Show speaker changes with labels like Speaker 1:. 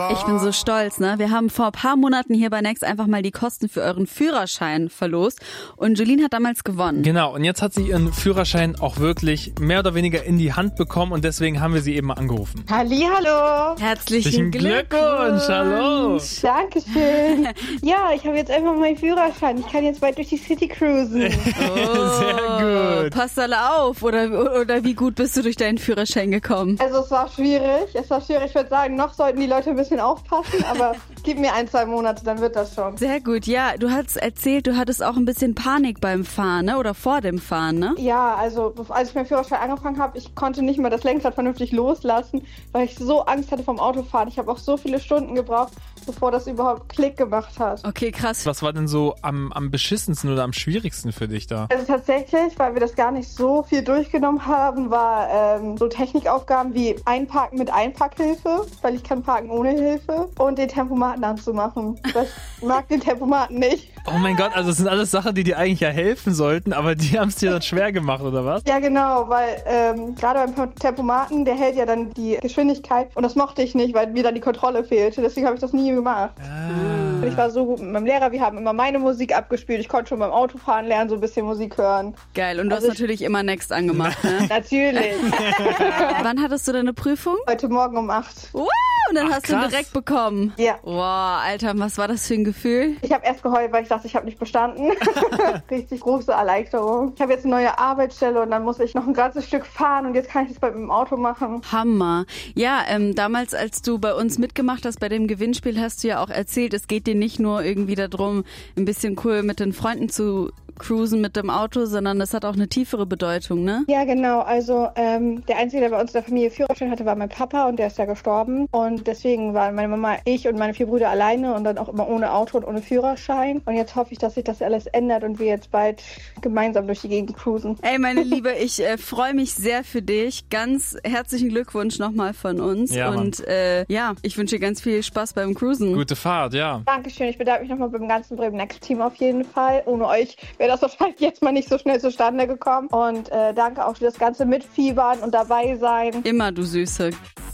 Speaker 1: Ich bin so stolz, ne? Wir haben vor ein paar Monaten hier bei Next einfach mal die Kosten für euren Führerschein verlost und Julien hat damals gewonnen.
Speaker 2: Genau, und jetzt hat sie ihren Führerschein auch wirklich mehr oder weniger in die Hand bekommen und deswegen haben wir sie eben mal angerufen.
Speaker 3: Hallihallo.
Speaker 1: Herzlichen Glückwunsch.
Speaker 2: Hallo.
Speaker 3: Dankeschön. Ja, ich habe jetzt einfach meinen Führerschein. Ich kann jetzt bald durch die City cruisen.
Speaker 2: Sehr gut.
Speaker 1: Passt alle auf, oder wie gut bist du durch deinen Führerschein gekommen?
Speaker 3: Also es war schwierig. Ich würde sagen, noch sollten die Leute ein bisschen aufpassen, aber gib mir 1-2 Monate, dann wird das schon.
Speaker 1: Sehr gut, ja. Du hast erzählt, du hattest auch ein bisschen Panik beim Fahren, ne? Oder vor dem Fahren, ne?
Speaker 3: Ja, also als ich meinen Führerschein angefangen habe, ich konnte nicht mal das Lenkrad vernünftig loslassen, weil ich so Angst hatte vom Autofahren. Ich habe auch so viele Stunden gebraucht, bevor das überhaupt Klick gemacht hat.
Speaker 1: Okay, krass.
Speaker 2: Was war denn so am beschissensten oder am schwierigsten für dich da?
Speaker 3: Also tatsächlich, weil wir das gar nicht so viel durchgenommen haben, war so Technikaufgaben wie Einparken mit Einparkhilfe, weil ich kann parken ohne Hilfe, und den Tempomaten anzumachen. Ich mag den Tempomaten nicht.
Speaker 2: Oh mein Gott, also das sind alles Sachen, die dir eigentlich ja helfen sollten, aber die haben es dir dann schwer gemacht, oder was?
Speaker 3: Ja, genau, weil gerade beim Tempomaten, der hält ja dann die Geschwindigkeit und das mochte ich nicht, weil mir dann die Kontrolle fehlte. Deswegen habe ich das nie gemacht. Und ich war so gut mit meinem Lehrer, wir haben immer meine Musik abgespielt. Ich konnte schon beim Autofahren lernen, so ein bisschen Musik hören.
Speaker 1: Geil, und du hast natürlich immer Next angemacht, ne?
Speaker 3: Natürlich.
Speaker 1: Wann hattest du deine Prüfung?
Speaker 3: Heute Morgen um 8.
Speaker 1: Wow, und dann hast
Speaker 2: krass.
Speaker 1: du direkt bekommen.
Speaker 3: Ja.
Speaker 1: Wow, Alter, was war das für ein Gefühl?
Speaker 3: Ich habe erst geheult, weil ich dachte, ich habe nicht bestanden. Richtig große Erleichterung. Ich habe jetzt eine neue Arbeitsstelle und dann muss ich noch ein ganzes Stück fahren und jetzt kann ich das mit dem Auto machen.
Speaker 1: Hammer. Ja, damals, als du bei uns mitgemacht hast bei dem Gewinnspiel, hast du ja auch erzählt, es geht dir nicht nur irgendwie darum, ein bisschen cool mit den Freunden zu cruisen mit dem Auto, sondern das hat auch eine tiefere Bedeutung, ne?
Speaker 3: Ja, genau. Also der Einzige, der bei uns in der Familie Führerschein hatte, war mein Papa und der ist ja gestorben. Und deswegen waren meine Mama, ich und meine 4 Brüder alleine und dann auch immer ohne Auto und ohne Führerschein. Und jetzt hoffe ich, dass sich das alles ändert und wir jetzt bald gemeinsam durch die Gegend cruisen.
Speaker 1: Ey, meine Liebe, ich freue mich sehr für dich. Ganz herzlichen Glückwunsch nochmal von uns.
Speaker 2: Ja,
Speaker 1: und ich wünsche dir ganz viel Spaß beim Cruisen.
Speaker 2: Gute Fahrt, ja.
Speaker 3: Dankeschön. Ich bedanke mich nochmal beim ganzen Bremen Next Team auf jeden Fall. Ohne euch wäre das wahrscheinlich jetzt mal nicht so schnell zustande gekommen. Und danke auch für das ganze Mitfiebern und dabei sein.
Speaker 1: Immer, du Süße.